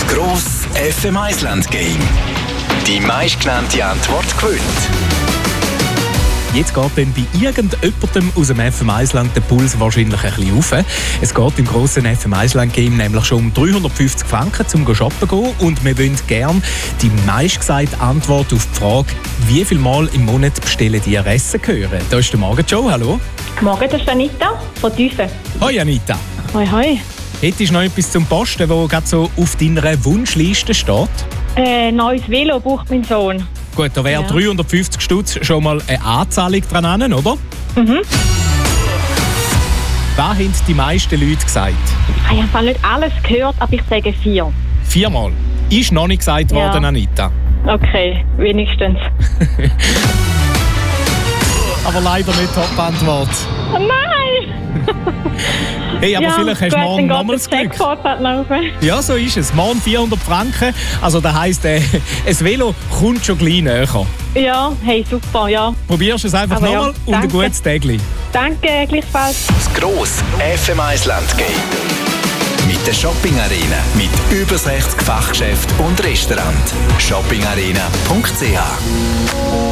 Gross FM1 Land Game. Die meistgenannte Antwort gewinnt. Jetzt geht dann bei irgendjemandem aus dem FM1-Land der Puls wahrscheinlich ein bisschen rauf. Es geht im grossen FM1-Land-Game nämlich schon um 350 Franken zum shoppen gehen. Und wir wollen gerne die meistgesagte Antwort auf die Frage, wie viel Mal im Monat bestellen die Essen hören. Da ist der Morgenjoe, hallo. Morgen, das ist Anita von Tüfen. Hoi Anita. Hoi, hoi. Hättest du noch etwas zum Posten, das gerade so auf deiner Wunschliste steht? Neues Velo braucht mein Sohn. Gut, da wäre 350 Stutz schon mal eine Anzahlung dran, oder? Mhm. Was haben die meisten Leute gesagt? Ich habe nicht alles gehört, aber ich sage 4. 4 Mal. Ist noch nicht gesagt worden, Anita. Okay, wenigstens. Aber leider nicht Top-Antwort. Oh nein! Hey, aber vielleicht hast du morgen nochmals Glück. Ja, so ist es. Morgen 400 Franken. Also das heisst, ein Velo kommt schon gleich näher. Ja, hey, super, ja. Probierst es einfach nochmal und ein gutes Tägli. Danke, gleichfalls. Das Gross FM1 Land Game. Mit der Shopping Arena. Mit über 60 Fachgeschäften und Restaurants. shoppingarena.ch